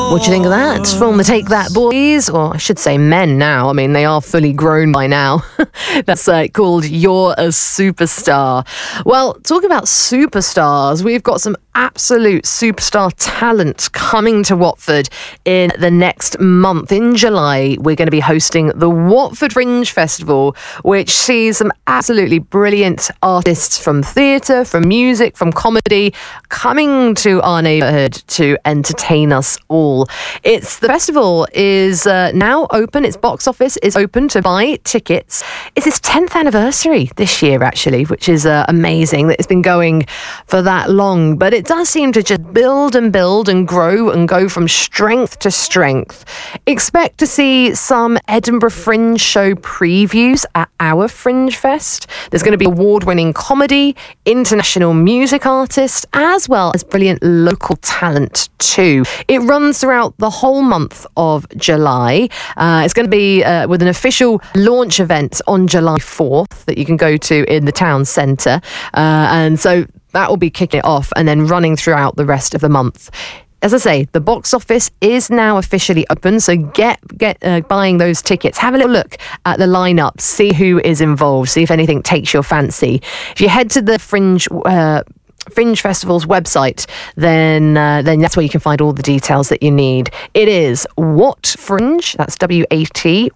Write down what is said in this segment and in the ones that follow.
What do you think of that? From the Take That Boys, or I should say men now. I mean, they are fully grown by now. That's called You're a Superstar. Well, talking about superstars, we've got some absolute superstar talent coming to Watford in the next month. In July, we're going to be hosting the Watford Fringe Festival, which sees some absolutely brilliant artists from theatre, from music, from comedy, coming to our neighbourhood to entertain us all. The festival is now open. Its box office is open to buy tickets. It's its 10th anniversary this year, actually, which is amazing that it's been going for that long. But it does seem to just build and grow and go from strength to strength. Expect to see some Edinburgh Fringe show previews at our Fringe Fest. There's going to be award-winning comedy, international music artists, as well as brilliant local talent too. It runs throughout the whole month of July. It's going to be with an official launch event on July 4th that you can go to in the town centre. And so that will be kicking it off and then running throughout the rest of the month. As I say, the box office is now officially open, so get buying those tickets. Have a little look at the lineup, see who is involved, see if anything takes your fancy. If you head to the Fringe Festival's website, then that's where you can find all the details that you need. It is Wat Fringe, that's W-A-T,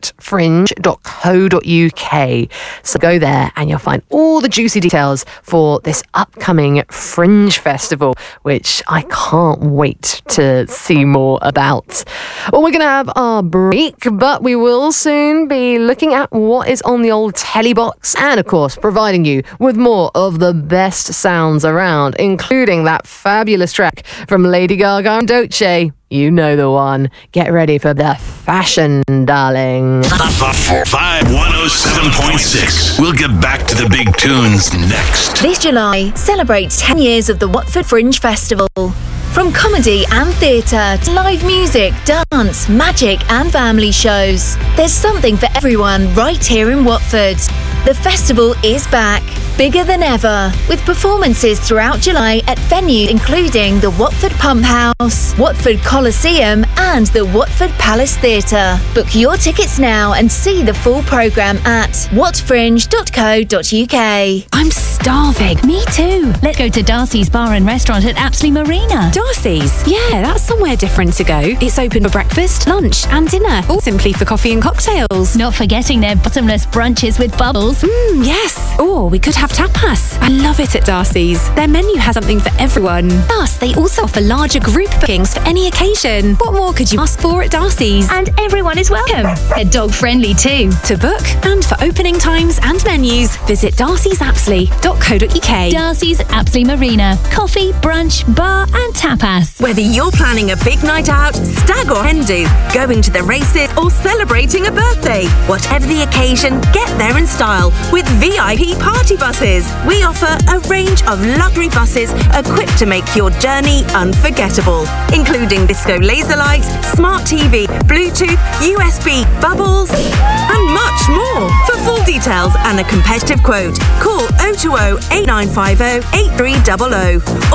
watfringe.co.uk. So go there and you'll find all the juicy details for this upcoming Fringe Festival, which I can't wait to see more about. Well, we're going to have our break, but we will soon be looking at what is on the old telly box and, of course, providing you with more of the best sounds around, including that fabulous track from Lady Gaga and Doce. You know the one. Get ready for the fashion, darling. 107.6. We'll get back to the big tunes next. This July celebrates 10 years of the Watford Fringe Festival. From comedy and theatre to live music, dance, magic and family shows, there's something for everyone right here in Watford. The festival is back, bigger than ever, with performances throughout July at venues including the Watford Pump House, Watford Coliseum and the Watford Palace Theatre. Book your tickets now and see the full programme at watfringe.co.uk. I'm starving. Me too. Let's go to Darcy's Bar and Restaurant at Apsley Marina. Darcy's? Yeah, that's somewhere different to go. It's open for breakfast, lunch and dinner, or simply for coffee and cocktails. Not forgetting their bottomless brunches with bubbles. Yes. Or we could have tapas. I love it at Darcy's. Their menu has something for everyone. Plus, they also offer larger group bookings for any occasion. What more could you ask for at Darcy's? And everyone is welcome. They're dog-friendly too. To book and for opening times and menus, visit darcysapsley.co.uk. Darcy's Apsley Marina. Coffee, brunch, bar and tapas. Whether you're planning a big night out, stag or hen do, going to the races or celebrating a birthday, whatever the occasion, get there in style with VIP party buses. We offer a range of luxury buses equipped to make your journey unforgettable, including disco laser lights, smart TV, Bluetooth, USB, bubbles, and much more. For full details and a competitive quote, call 020 8950 8300